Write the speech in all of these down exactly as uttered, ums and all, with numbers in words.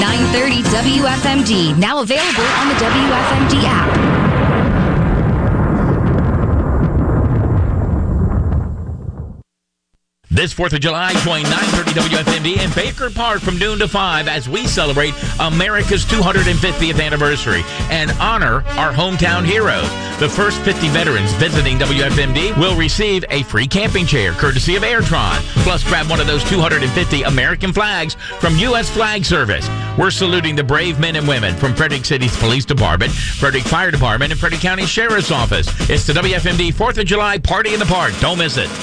nine thirty W F M D, now available on the W F M D app. This fourth of July, join nine thirty W F M D in Baker Park from noon to five as we celebrate America's two hundred fiftieth anniversary and honor our hometown heroes. The first fifty veterans visiting W F M D will receive a free camping chair courtesy of Airtron. Plus, grab one of those two hundred fifty American flags from U S Flag Service. We're saluting the brave men and women from Frederick City's Police Department, Frederick Fire Department, and Frederick County Sheriff's Office. It's the W F M D fourth of July Party in the Park. Don't miss it.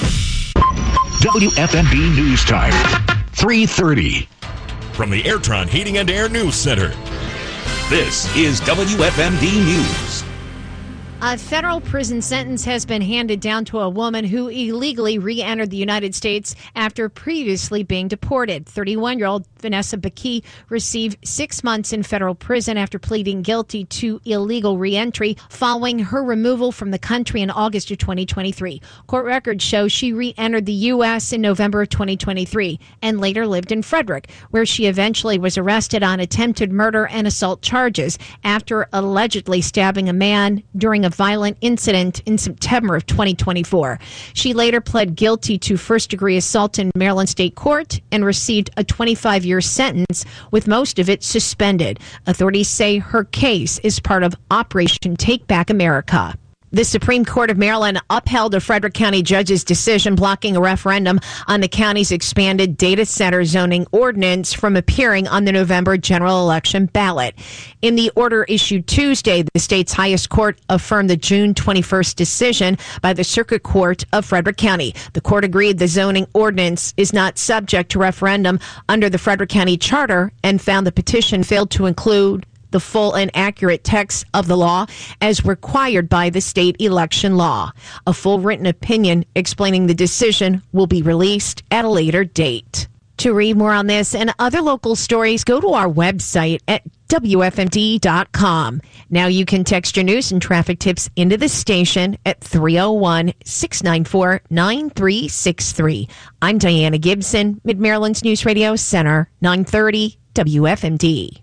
W F M D News Time, three thirty. From the Airtron Heating and Air News Center, this is W F M D News. A federal prison sentence has been handed down to a woman who illegally re-entered the United States after previously being deported. thirty-one-year-old Vanessa Bakey received six months in federal prison after pleading guilty to illegal re-entry following her removal from the country in August of twenty twenty-three. Court records show she re-entered the U S in November of twenty twenty-three and later lived in Frederick, where she eventually was arrested on attempted murder and assault charges after allegedly stabbing a man during a violent incident in September of twenty twenty-four. She later pled guilty to first-degree assault in Maryland State Court and received a twenty-five-year sentence, with most of it suspended. Authorities say her case is part of Operation Take Back America. The Supreme Court of Maryland upheld a Frederick County judge's decision blocking a referendum on the county's expanded data center zoning ordinance from appearing on the November general election ballot. In the order issued Tuesday, the state's highest court affirmed the June twenty-first decision by the Circuit Court of Frederick County. The court agreed the zoning ordinance is not subject to referendum under the Frederick County Charter and found the petition failed to include the full and accurate text of the law as required by the state election law. A full written opinion explaining the decision will be released at a later date. To read more on this and other local stories, go to our website at W F M D dot com. Now you can text your news and traffic tips into the station at three oh one, six nine four, nine three six three. I'm Diana Gibson, Mid-Maryland's News Radio Center, nine thirty W F M D.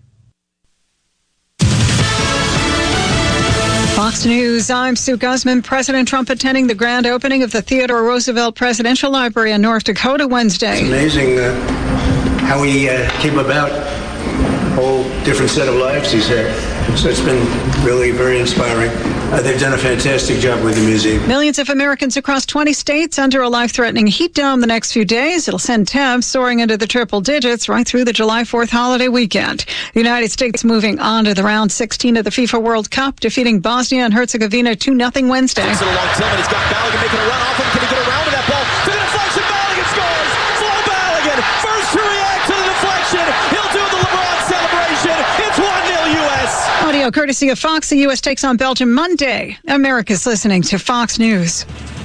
Fox News, I'm Sue Guzman. President Trump attending the grand opening of the Theodore Roosevelt Presidential Library in North Dakota Wednesday. It's amazing uh, how he uh, came about. A whole different set of lives he's had. So it's been really very inspiring. Uh, they've done a fantastic job with the museum. Millions of Americans across twenty states under a life-threatening heat dome the next few days. It'll send temps soaring into the triple digits right through the July fourth holiday weekend. The United States moving on to the round sixteen of the FIFA World Cup, defeating Bosnia and Herzegovina two nothing Wednesday. It's a long Tillman. He's got Balogun making a run off him. Can he get around to that ball? To the deflection. Balogun scores. Flo Balogun, first to react to the deflection. He'll do the LeBron celebration. It's one nil U S. Audio courtesy of Fox. The U S takes on Belgium Monday. America's listening to Fox News.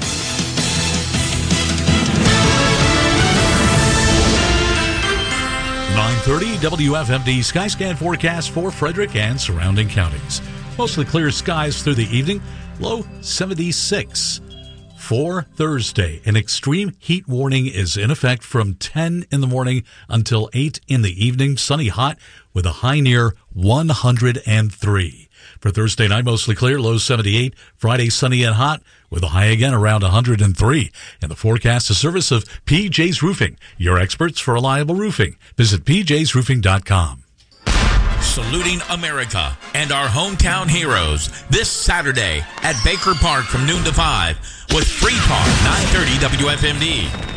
nine thirty W F M D Skyscan forecast for Frederick and surrounding counties. Mostly clear skies through the evening. Low seventy-six. For Thursday, an extreme heat warning is in effect from ten in the morning until eight in the evening. Sunny hot with a high near one hundred three. For Thursday night, mostly clear, low seventy-eight. Friday, sunny and hot with a high again around one hundred three. And the forecast, a service of P J's Roofing, your experts for reliable roofing. Visit P J's roofing dot com. Saluting America and our hometown heroes this Saturday at Baker Park from noon to five with Free Talk nine thirty W F M D.